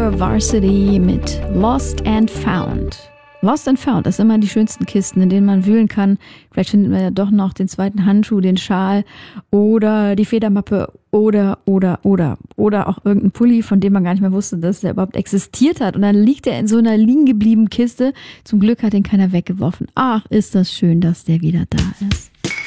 Varsity mit Lost and Found. Lost and Found, das sind immer die schönsten Kisten, in denen man wühlen kann. Vielleicht findet man ja doch noch den zweiten Handschuh, den Schal oder die Federmappe oder auch irgendein Pulli, von dem man gar nicht mehr wusste, dass er überhaupt existiert hat. Und dann liegt er in so einer liegen gebliebenen Kiste. Zum Glück hat ihn keiner weggeworfen. Ach, ist das schön, dass der wieder da ist.